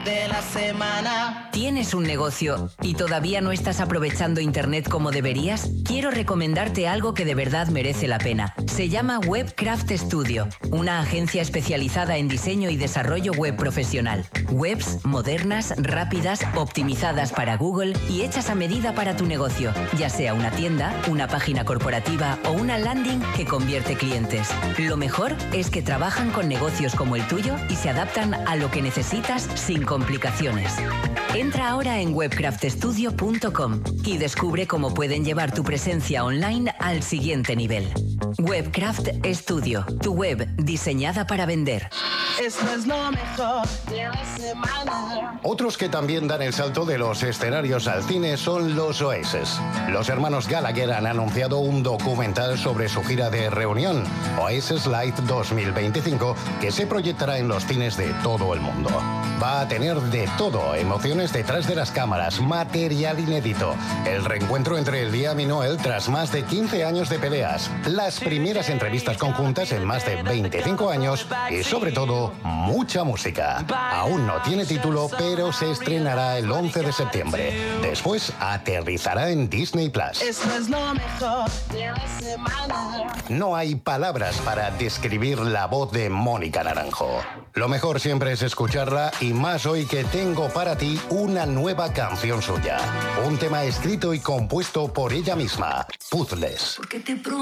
de la semana. ¿Tienes un negocio y todavía no estás aprovechando Internet como deberías? Quiero recomendarte algo que de verdad merece la pena. Se llama Webcraft Studio, una agencia especializada en diseño y desarrollo web profesional. Webs modernas, rápidas, optimizadas para Google y hechas a medida para tu negocio, ya sea una tienda, una página corporativa o una landing que convierte clientes. Lo mejor es que trabajan con negocios como el tuyo y se adaptan a lo que necesitas sin complicaciones. Entra ahora en webcraftstudio.com y descubre cómo pueden llevar tu presencia online al siguiente nivel. Webcraft Studio, tu web diseñada para vender. Esto es lo mejor de la semana. Otros que también dan el salto de los escenarios al cine son los Oasis. Los hermanos Gallagher han anunciado un documental sobre su gira de reunión, Oasis Live 2025, que se proyectará en los cines de todo el mundo. Va a tener de todo, emociones detrás de las cámaras, material inédito, el reencuentro entre Liam y Noel tras más de 15 años de peleas, las primeras entrevistas conjuntas en más de 25 años y sobre todo, mucha música. Aún no tiene título, pero se estrenará el 11 de septiembre. Después aterrizará en Disney+. Esto es lo mejor de la semana. No hay palabras para describir la voz de Mónica Naranjo. Lo mejor siempre es escucharla y más hoy que tengo para ti una nueva canción suya. Un tema escrito y compuesto por ella misma, Puzzles. Porque te